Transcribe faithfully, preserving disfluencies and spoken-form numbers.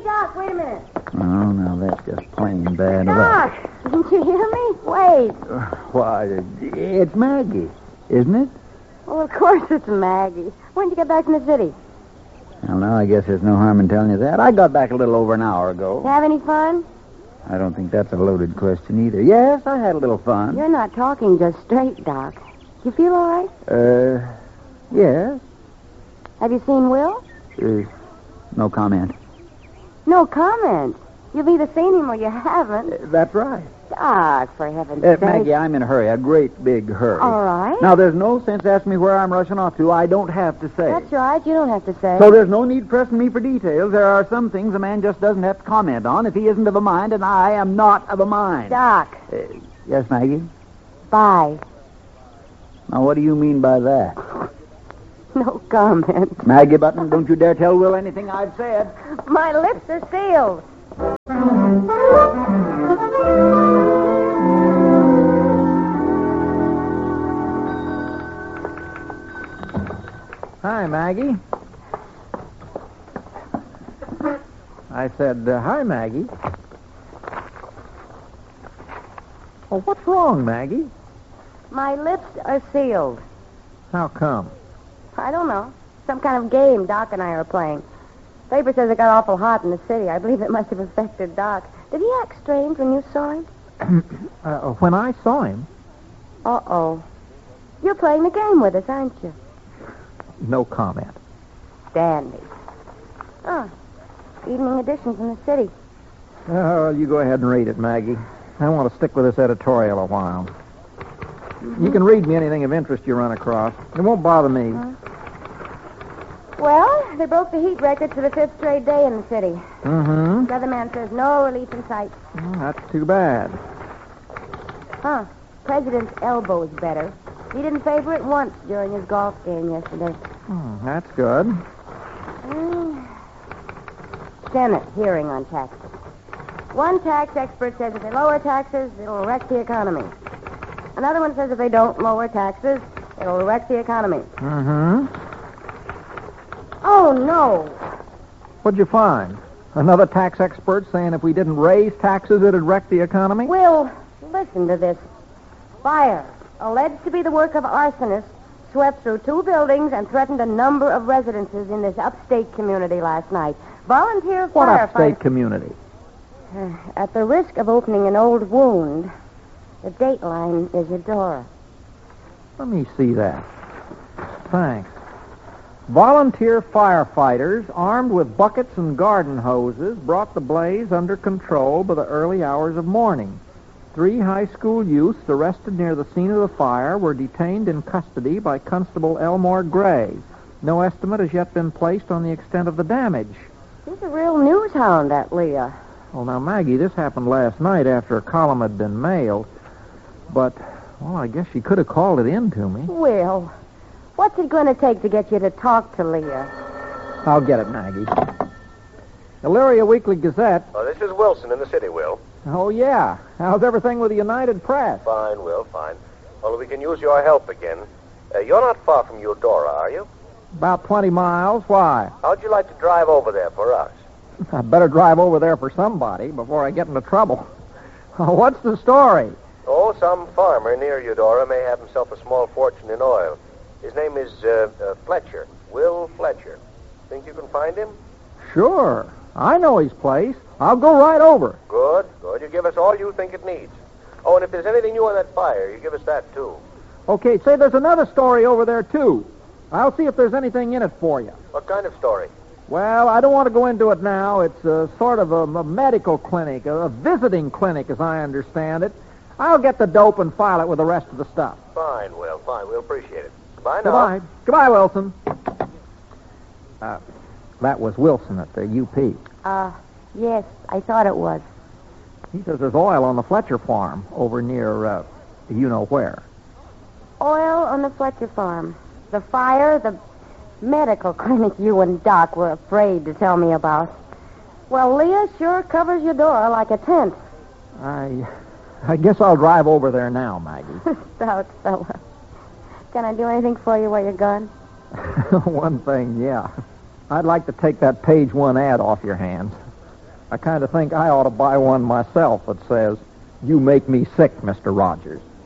Doc, wait a minute. Oh, now that's just plain bad Doc, didn't you hear me? Wait. luck. Why, it's Maggie, isn't it? Well, of course it's Maggie. When did you get back from the city? Well, now I guess there's no harm in telling you that. I got back a little over an hour ago. You have any fun? I don't think that's a loaded question either. Yes, I had a little fun. You're not talking just straight, Doc. You feel all right? Uh, yes. Have you seen Will? Uh, no comment. No comment. You've either seen him or you haven't. Uh, that's right. Doc, for heaven's Uh, sake. Maggie, I'm in a hurry, a great big hurry. All right. Now, there's no sense asking me where I'm rushing off to. I don't have to say. That's right. You don't have to say. So there's no need pressing me for details. There are some things a man just doesn't have to comment on if he isn't of a mind, and I am not of a mind. Doc. Uh, yes, Maggie? Bye. Now, what do you mean by that? No comment. Maggie Button, don't you dare tell Will anything I've said. My lips are sealed. Hi, Maggie. I said, uh, hi, Maggie. Oh, what's wrong, Maggie? My lips are sealed. How come? I don't know. Some kind of game Doc and I are playing. Paper says it got awful hot in the city. I believe it must have affected Doc. Did he act strange when you saw him? uh, when I saw him, Uh-oh. You're playing the game with us, aren't you? no comment. Dandy. Oh, evening edition from the city. Oh, you go ahead and read it, Maggie. I want to stick with this editorial a while. Mm-hmm. You can read me anything of interest you run across. It won't bother me. Uh-huh. Well, they broke the heat record for the fifth straight day in the city. Mm-hmm. The other man says no relief in sight. Well, that's too bad. Huh. President's elbow's better. He didn't favor it once during his golf game yesterday. Hmm, that's good. Mm. Senate hearing on taxes. One tax expert says if they lower taxes, it'll wreck the economy. Another one says if they don't lower taxes, it'll wreck the economy. Mm-hmm. Oh, no. What'd you find? Another tax expert saying if we didn't raise taxes, it'd wreck the economy? Will, listen to this. Fire, alleged to be the work of arsonists, swept through two buildings and threatened a number of residences in this upstate community last night. Volunteer What firefighters... upstate community? Uh, at the risk of opening an old wound, the dateline is Eudora. Let me see that. Thanks. Volunteer firefighters, armed with buckets and garden hoses, brought the blaze under control by the early hours of morning. Three high school youths arrested near the scene of the fire were detained in custody by Constable Elmore Gray. No estimate has yet been placed on the extent of the damage. He's a real news hound, that Leah. Well, now, Maggie, this happened last night after a column had been mailed. But, well, I guess she could have called it in to me. Will, what's it going to take to get you to talk to Leah? I'll get it, Maggie. Elyria Weekly Gazette. Oh, this is Wilson in the city, Will. Oh, yeah. How's everything with the United Press? Fine, Will, fine. Well, we can use your help again. Uh, you're not far from Eudora, are you? About twenty miles. Why? How'd you like to drive over there for us? I better drive over there for somebody before I get into trouble. What's the story? Oh, some farmer near Eudora may have himself a small fortune in oil. His name is uh, uh, Fletcher, Will Fletcher. Think you can find him? Sure. I know his place. I'll go right over. Good, good. You give us all you think it needs. Oh, and if there's anything new on that fire, you give us that, too. Okay, say there's another story over there, too. I'll see if there's anything in it for you. What kind of story? Well, I don't want to go into it now. It's a sort of a, a medical clinic, a, a visiting clinic, as I understand it. I'll get the dope and file it with the rest of the stuff. Fine, Will, fine. We'll appreciate it. Goodbye now. Goodbye. Goodbye, Wilson. Uh, that was Wilson at the U P. Uh, yes, I thought it was. He says there's oil on the Fletcher farm over near, uh, you know where. Oil on the Fletcher farm. The fire, the medical clinic you and Doc were afraid to tell me about. Well, Leah sure covers your door like a tent. I, I guess I'll drive over there now, Maggie. Stout fella. Can I do anything for you while you're gone? One thing, yeah. I'd like to take that page one ad off your hands. I kind of think I ought to buy one myself that says, "You make me sick, Mister Rogers."